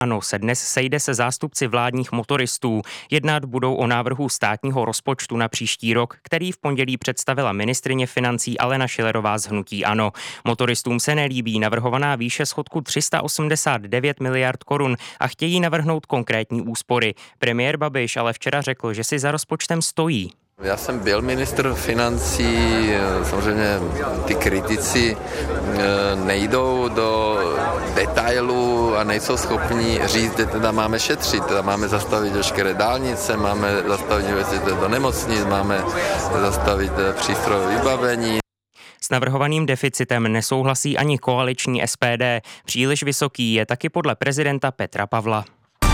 ANO se dnes sejde se zástupci vládních motoristů. Jednat budou o návrhu státního rozpočtu na příští rok, který v pondělí představila ministryně financí Alena Schillerová z hnutí ANO. Motoristům se nelíbí navrhovaná výše schodku 389 miliard korun a chtějí navrhnout konkrétní úspory. Premiér Babiš ale včera řekl, že si za rozpočtem stojí. Já jsem byl ministr financí, samozřejmě ty kritici nejdou do detailů a nejsou schopni říct, že teda máme šetřit, teda máme zastavit veškeré dálnice, máme zastavit investice do nemocnic, máme zastavit přístrojové vybavení. S navrhovaným deficitem nesouhlasí ani koaliční SPD. Příliš vysoký je taky podle prezidenta Petra Pavla.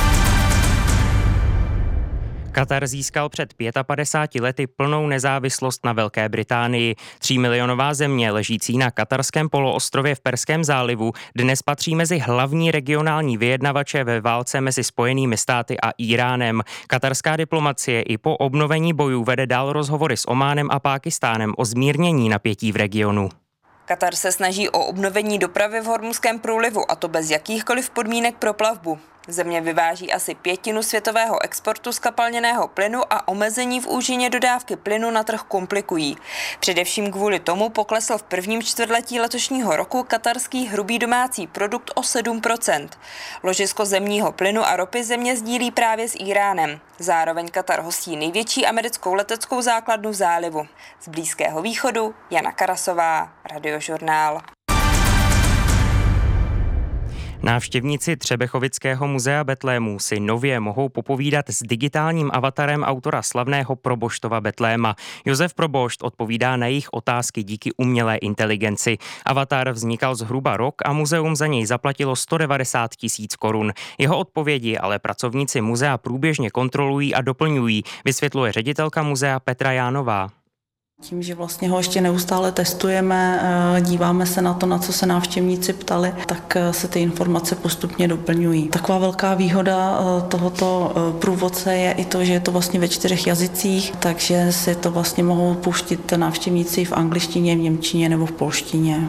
Katar získal před 55 lety plnou nezávislost na Velké Británii. 3milionová země ležící na katarském poloostrově v Perském zálivu dnes patří mezi hlavní regionální vyjednavače ve válce mezi Spojenými státy a Íránem. Katarská diplomacie i po obnovení bojů vede dál rozhovory s Ománem a Pákistánem o zmírnění napětí v regionu. Katar se snaží o obnovení dopravy v Hormuzském průlivu, a to bez jakýchkoliv podmínek pro plavbu. Země vyváží asi 1/5 světového exportu zkapalněného plynu a omezení v úžině dodávky plynu na trh komplikují. Především kvůli tomu poklesl v prvním čtvrtletí letošního roku katarský hrubý domácí produkt o 7%. Ložisko zemního plynu a ropy země sdílí právě s Íránem. Zároveň Katar hostí největší americkou leteckou základnu v zálivu. Z Blízkého východu Jana Karasová, Radiožurnál. Návštěvníci Třebechovického muzea Betlému si nově mohou popovídat s digitálním avatarem autora slavného Proboštova Betléma. Josef Probošt odpovídá na jejich otázky díky umělé inteligenci. Avatar vznikal zhruba rok a muzeum za něj zaplatilo 190 000 korun. Jeho odpovědi ale pracovníci muzea průběžně kontrolují a doplňují, vysvětluje ředitelka muzea Petra Jánová. Tím, že vlastně ho ještě neustále testujeme, díváme se na to, na co se návštěvníci ptali, tak se ty informace postupně doplňují. Taková velká výhoda tohoto průvodce je i to, že je to vlastně ve 4 jazycích, takže si to vlastně mohou pouštět návštěvníci v angličtině, v němčině nebo v polštině.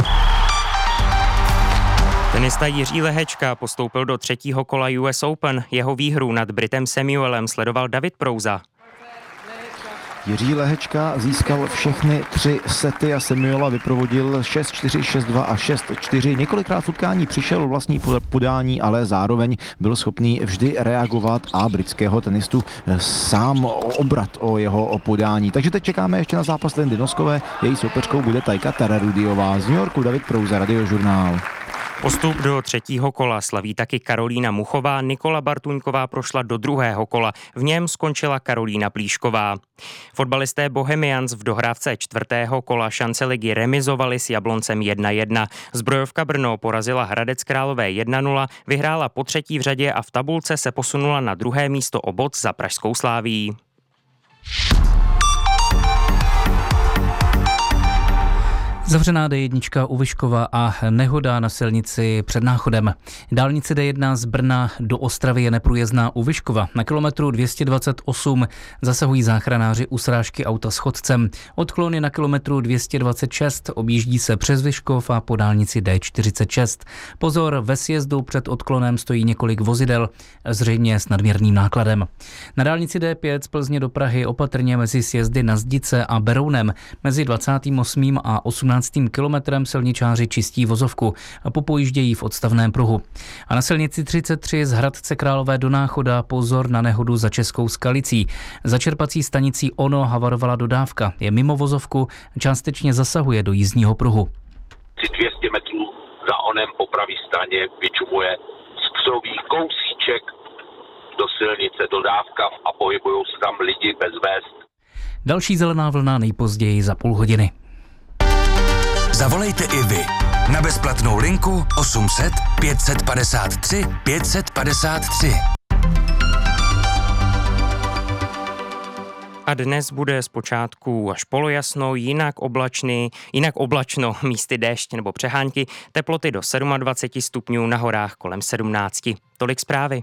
Tenista Jiří Lehečka postoupil do 3. kola US Open. Jeho výhru nad Britem Samuelem sledoval David Prouza. Jiří Lehečka získal všechny 3 sety a Samuela vyprovodil 6-4, 6-2 a 6-4. Několikrát v utkání přišel vlastní podání, ale zároveň byl schopný vždy reagovat a britského tenistu sám obrat o jeho podání. Takže teď čekáme ještě na zápas Lindy Noskové. Její soupeřkou bude Tajka Tararudiová. Z New Yorku David Prouza, Radiožurnál. Postup do 3. kola slaví taky Karolína Muchová, Nikola Bartuňková prošla do 2. kola, v něm skončila Karolína Plíšková. Fotbalisté Bohemians v dohrávce 4. kola šance ligy remizovali s Jabloncem 1-1. Zbrojovka Brno porazila Hradec Králové 1-0, vyhrála po 3. v řadě a v tabulce se posunula na 2. místo o bod za pražskou Slavií. Zavřená D1 u Vyškova a nehoda na silnici před Náchodem. Dálnice D1 z Brna do Ostravy je neprůjezdná u Vyškova. Na kilometru 228 zasahují záchranáři u srážky auta s chodcem. Odklony na kilometru 226 objíždí se přes Vyškov a po dálnici D46. Pozor, ve sjezdu před odklonem stojí několik vozidel, zřejmě s nadměrným nákladem. Na dálnici D5 z Plzně do Prahy opatrně mezi sjezdy na Zdice a Berounem mezi 28. a 18. kilometrem silničáři čistí vozovku a popojíždějí v odstavném pruhu. A na silnici 33 z Hradce Králové do Náchoda pozor na nehodu za Českou Skalicí. Za čerpací stanicí Ono havarovala dodávka. Je mimo vozovku, částečně zasahuje do jízdního pruhu. 200 metrů za Onem po pravé straně vyčumuje skřový kousíček do silnice dodávka a pohybují se tam lidi bez vest. Další zelená vlna nejpozději za půl hodiny. Zavolejte i vy na bezplatnou linku 800 553 553. A dnes bude zpočátku až polojasno, jinak oblačno, místy déšť nebo přehánky, teploty do 27 stupňů, na horách kolem 17. Tolik zprávy.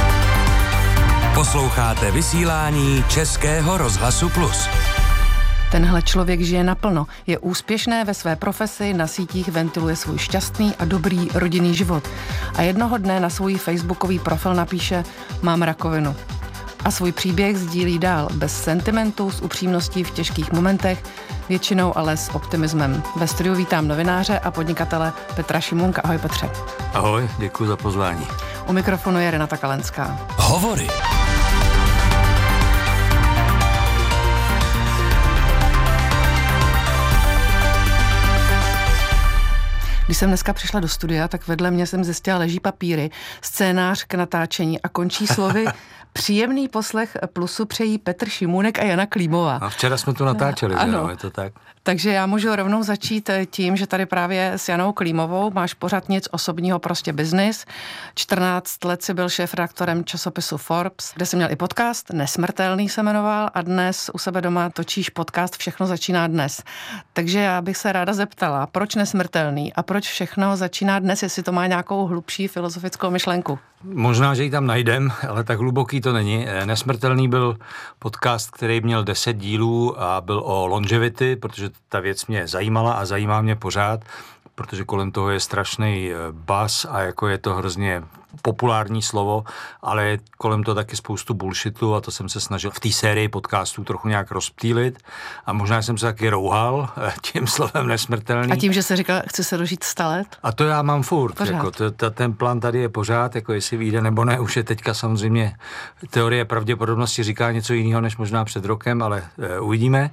Posloucháte vysílání Českého rozhlasu Plus. Tenhle člověk žije naplno, je úspěšný ve své profesi, na sítích ventiluje svůj šťastný a dobrý rodinný život. A jednoho dne na svůj facebookový profil napíše: mám rakovinu. A svůj příběh sdílí dál, bez sentimentu, s upřímností v těžkých momentech, většinou ale s optimismem. Ve studiu vítám novináře a podnikatele Petra Šimůnka. Ahoj Petře. Ahoj, děkuji za pozvání. U mikrofonu je Renata Kalenská. Hovory. Když jsem dneska přišla do studia, tak vedle mě jsem zjistila, leží papíry, scénář k natáčení a končí slovy příjemný poslech Plusu přejí Petr Šimůnek a Jana Klímová. A včera jsme tu natáčeli, ano. Je to tak? Takže já můžu rovnou začít tím, že tady právě s Janou Klímovou máš pořád nic osobního, prostě biznis. 14 let si byl šéfredaktorem časopisu Forbes, kde jsi měl i podcast, Nesmrtelný se jmenoval, a dnes u sebe doma točíš podcast Všechno začíná dnes. Takže já bych se ráda zeptala, proč Nesmrtelný a proč Všechno začíná dnes, jestli to má nějakou hlubší filozofickou myšlenku? Možná, že ji tam najdem, ale tak hluboký to není. Nesmrtelný byl podcast, který měl 10 dílů a byl o longevity, protože ta věc mě zajímala a zajímá mě pořád, protože kolem toho je strašný buzz a jako je to hrozně populární slovo, ale je kolem toho taky spoustu bullshitu a to jsem se snažil v té sérii podcastů trochu nějak rozptýlit a možná jsem se taky rouhal tím slovem nesmrtelný. A tím, že se říkal, chci se dožít 100 let? A to já mám furt. Jako, ten plán tady je pořád, jako jestli vyjde nebo ne, už je teďka samozřejmě teorie pravděpodobnosti říká něco jiného než možná před rokem, ale uvidíme.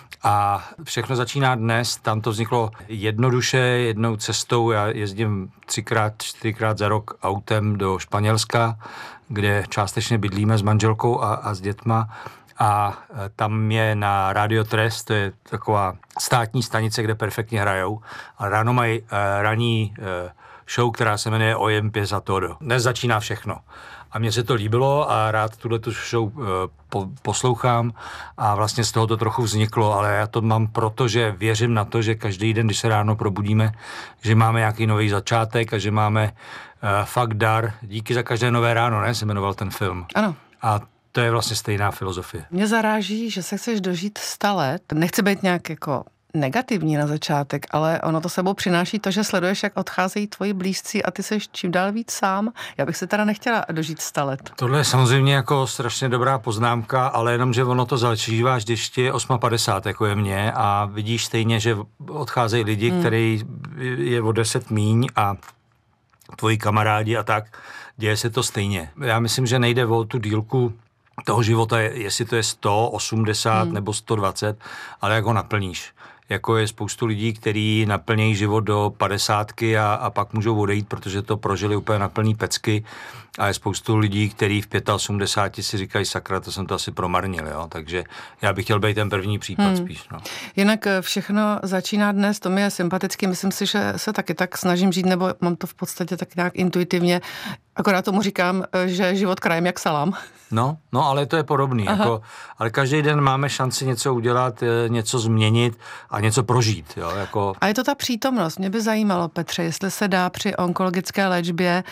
A Všechno začíná dnes, tam to vzniklo jednoduše, jednou cestou, já jezdím 3x, 4x za rok autem do Španělska, kde částečně bydlíme s manželkou a s dětma a tam je na Radio Tres, to je taková státní stanice, kde perfektně hrajou a ráno mají ranní show, která se jmenuje Hoy empieza todo. Dnes začíná všechno. A mně se to líbilo a rád tuhletu show poslouchám a vlastně z toho to trochu vzniklo, ale já to mám proto, že věřím na to, že každý den, když se ráno probudíme, že máme nějaký nový začátek a že máme fakt dar. Díky za každé nové ráno, ne? Se jmenoval ten film. Ano. A to je vlastně stejná filozofie. Mě zaráží, že se chceš dožít 100 let. Nechci být nějak jako negativní na začátek, ale ono to sebou přináší to, že sleduješ, jak odcházejí tvoji blízcí a ty seš čím dál víc sám. Já bych se teda nechtěla dožít 100 let. Tohle je samozřejmě jako strašně dobrá poznámka, ale jenom, že ono to zažíváš, když ti je 58, jako je mě, a vidíš stejně, že odcházejí lidi, který je o 10 míň a tvoji kamarádi a tak, děje se to stejně. Já myslím, že nejde o tu dílku toho života, jestli to je 180 nebo 120, ale jak ho naplníš. Jako je spoustu lidí, kteří naplnějí život do 50 a pak můžou odejít, protože to prožili úplně na plný pecky. A je spoustu lidí, kteří v 85 si říkají, sakra, to jsem to asi promarnil, jo. Takže já bych chtěl být ten první případ spíš, no. Jinak Všechno začíná dnes, to mi je sympatický, myslím si, že se taky tak snažím žít, nebo mám to v podstatě tak nějak intuitivně, akorát tomu říkám, že život krajem jak salám. No, ale to je podobný, jako, ale každý den máme šanci něco udělat, něco změnit a něco prožít, jo, jako. A je to ta přítomnost, mě by zajímalo, Petře, jestli se dá při onkologické léčbě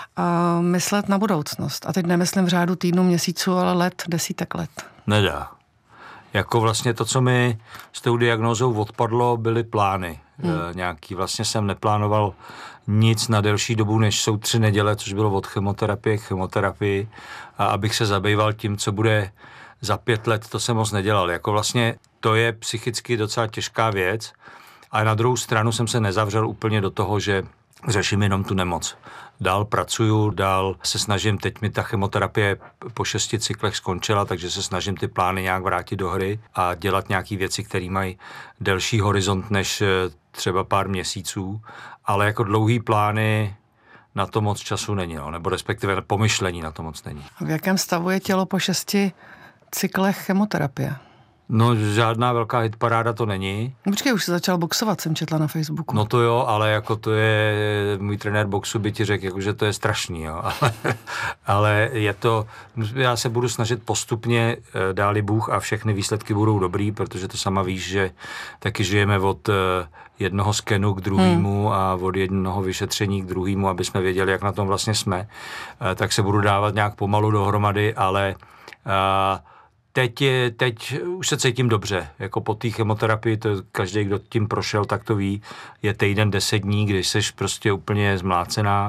myslet na budoucnost. A teď nemyslím v řádu týdnů, měsíců, ale let, desítek let. Nedá. Jako vlastně to, co mi s tou diagnózou odpadlo, byly plány nějaký. Vlastně jsem neplánoval nic na delší dobu, než jsou 3 neděle, což bylo od chemoterapie k chemoterapii. A abych se zabýval tím, co bude za 5 let, to jsem moc nedělal. Jako vlastně to je psychicky docela těžká věc. A na druhou stranu jsem se nezavřel úplně do toho, že řeším jenom tu nemoc. Dál pracuju, dál se snažím, teď mi ta chemoterapie po 6 cyklech skončila, takže se snažím ty plány nějak vrátit do hry a dělat nějaké věci, které mají delší horizont než třeba pár měsíců, ale jako dlouhý plány na to moc času není, no, nebo respektive pomyšlení na to moc není. V jakém stavu je tělo po 6 cyklech chemoterapie? No, žádná velká hitparáda to není. No, počkej, už jsi začal boxovat, jsem četla na Facebooku. No to jo, ale jako to je, můj trenér boxu by ti řekl, jako, že to je strašný, jo. Ale je to, já se budu snažit postupně, dáli Bůh, a všechny výsledky budou dobrý, protože to sama víš, že taky žijeme od jednoho skenu k druhému a od jednoho vyšetření k druhému, aby jsme věděli, jak na tom vlastně jsme. Tak se budu dávat nějak pomalu dohromady, ale Teď už se cítím dobře, jako po té chemoterapii, to každý, kdo tím prošel, tak to ví, je týden 10 dní, kdy jsi prostě úplně zmlácená